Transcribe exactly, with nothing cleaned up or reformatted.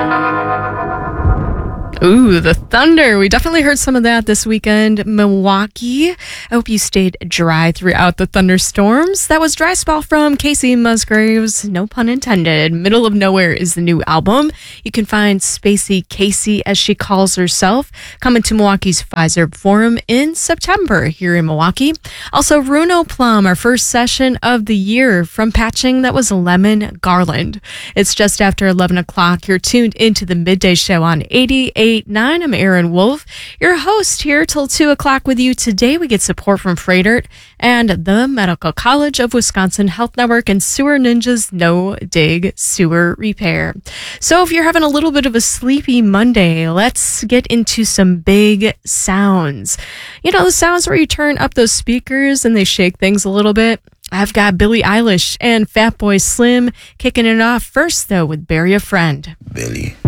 Ooh, the thunder. We definitely heard some of that this weekend. Milwaukee. I hope you stayed dry throughout the thunderstorms. That was Dry Spell from Casey Musgraves. No pun intended. Middle of Nowhere is the new album. You can find Spacey Casey, as she calls herself, coming to Milwaukee's Pfizer Forum in September here in Milwaukee. Also, Runo Plum, our first session of the year from Patching. That was Lemon Garland. It's just after eleven o'clock. You're tuned into the Midday Show on eighty-eight point nine. I'm Erin Wolf, your host here till two o'clock with you. Today we get support from Freighter and the Medical College of Wisconsin Health Network and Sewer Ninjas No Dig Sewer Repair. So if you're having a little bit of a sleepy Monday, let's get into some big sounds. You know, the sounds where you turn up those speakers and they shake things a little bit. I've got Billie Eilish and Fatboy Slim kicking it off first, though, with Bury a Friend. Billy.